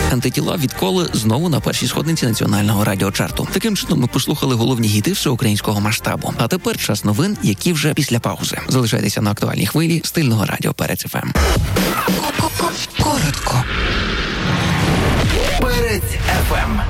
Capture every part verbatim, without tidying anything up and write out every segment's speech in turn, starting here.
Антитіла відколи знову на першій сходниці національного радіочарту. Таким чином ми послухали головні гіти всеукраїнського масштабу. А тепер час новин, які вже після паузи. Залишайтеся на актуальній хвилі стильного радіо Перець еф ем. Коротко. Перець еф ем.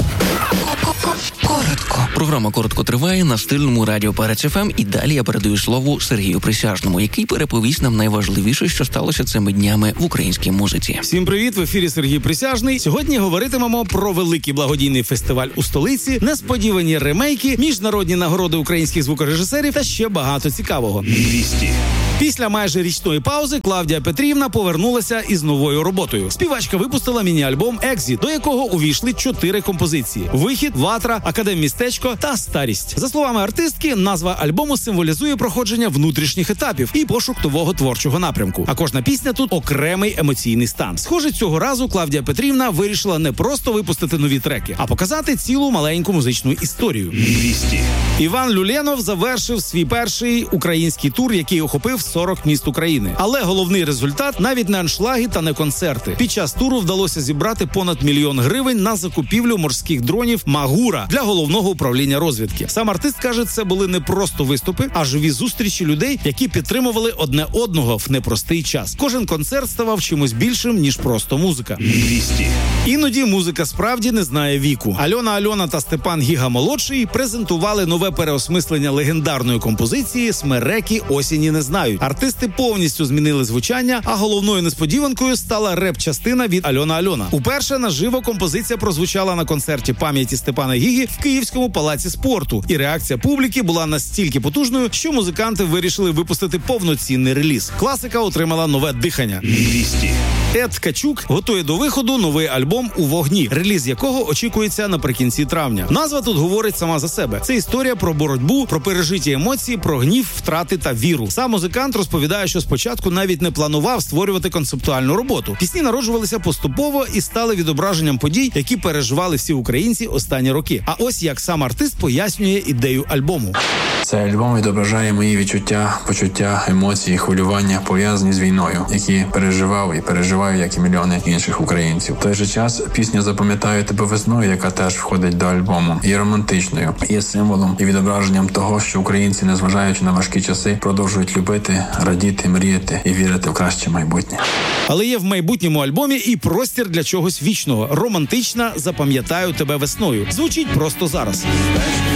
Коротко. Програма «Коротко» триває на стильному радіо Перець еф ем, і далі я передаю слово Сергію Присяжному, який переповість нам найважливіше, що сталося цими днями в українській музиці. Всім привіт, в ефірі Сергій Присяжний. Сьогодні говоритимемо про великий благодійний фестиваль у столиці, несподівані ремейки, міжнародні нагороди українських звукорежисерів та ще багато цікавого. двісті Після майже річної паузи Клавдія Петрівна повернулася із новою роботою. Співачка випустила міні-альбом «Екзіт», до якого увійшли чотири композиції: «Вихід», «Ватра», «Академмістечко» та «Старість». За словами артистки, назва альбому символізує проходження внутрішніх етапів і пошук нового творчого напрямку. А кожна пісня тут окремий емоційний стан. Схоже, цього разу Клавдія Петрівна вирішила не просто випустити нові треки, а показати цілу маленьку музичну історію. двісті Іван Люленов завершив свій перший український тур, який охопив сорок міст України. Але головний результат – навіть не аншлаги та не концерти. Під час туру вдалося зібрати понад мільйон гривень на закупівлю морських дронів «Магура» для головного управління розвідки. Сам артист каже, це були не просто виступи, а живі зустрічі людей, які підтримували одне одного в непростий час. Кожен концерт ставав чимось більшим, ніж просто музика. двісті Іноді музика справді не знає віку. Альона Альона та Степан Гіга-молодший презентували нове переосмислення легендарної композиції «Смереки осені не знають». Артисти повністю змінили звучання, а головною несподіванкою стала реп-частина від Альона Альона. Уперше наживо композиція прозвучала на концерті пам'яті Степана Гіги в Київському палаці спорту. І реакція публіки була настільки потужною, що музиканти вирішили випустити повноцінний реліз. Класика отримала нове дихання. двісті Ед Ткачук готує до виходу новий альбом «У вогні», реліз якого очікується наприкінці травня. Назва тут говорить сама за себе. Це історія про боротьбу, про пережиті емоції, про гнів, втрати та віру. Сам музикант розповідає, що спочатку навіть не планував створювати концептуальну роботу. Пісні народжувалися поступово і стали відображенням подій, які переживали всі українці останні роки. А ось як сам артист пояснює ідею альбому. Цей альбом відображає мої відчуття, почуття, емоції, хвилювання, пов'язані з війною, які переживав і переживаю, як і мільйони інших українців. В той же час пісня «Запам'ятаю тебе весною», яка теж входить до альбому, є романтичною, є символом і відображенням того, що українці, незважаючи на важкі часи, продовжують любити, радіти, мріяти і вірити в краще майбутнє. Але є в майбутньому альбомі і простір для чогось вічного. Романтична «Запам'ятаю тебе весною» звучить просто зараз.